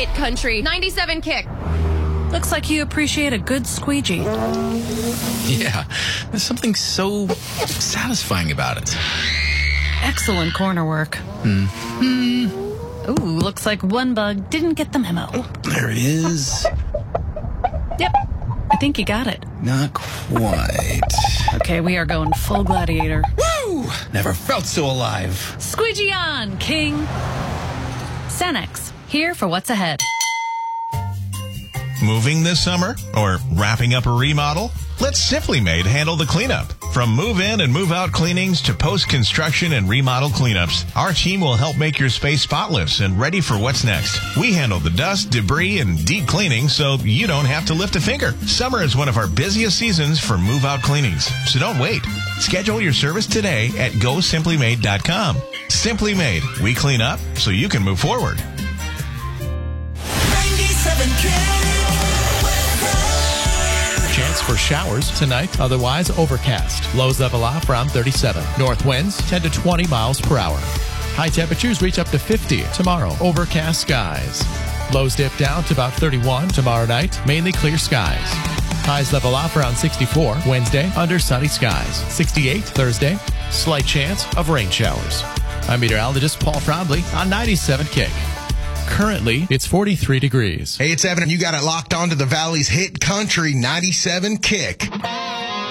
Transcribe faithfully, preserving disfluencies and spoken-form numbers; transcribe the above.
Hit Country ninety-seven Kick. Looks like you appreciate a good squeegee. Yeah, there's something so satisfying about it. Excellent corner work. Hmm. Ooh, looks like one bug didn't get the memo. Oh, there it is. Yep, I think you got it. Not quite. Okay, we are going full gladiator. Woo! Never felt so alive. Squeegee on, King. Sanex, here for what's ahead. Moving this summer or wrapping up a remodel? Let Simply Made handle the cleanup. From move-in and move-out cleanings to post-construction and remodel cleanups, our team will help make your space spotless and ready for what's next. We handle the dust, debris, and deep cleaning so you don't have to lift a finger. Summer is one of our busiest seasons for move-out cleanings, so don't wait. Schedule your service today at go simply made dot com. Simply Made. We clean up so you can move forward. ninety-seven Chance for showers tonight, otherwise overcast. Lows level off around thirty-seven. North winds ten to twenty miles per hour. High temperatures reach up to fifty tomorrow. Overcast skies. Lows dip down to about thirty-one tomorrow night. Mainly clear skies. Highs level off around sixty-four. Wednesday, under sunny skies. sixty-eight Thursday. Slight chance of rain showers. I'm meteorologist Paul Frombley on ninety-seven Kick. Currently, it's forty-three degrees. Hey, it's Evan, and you got it locked onto the Valley's Hit Country ninety-seven Kick.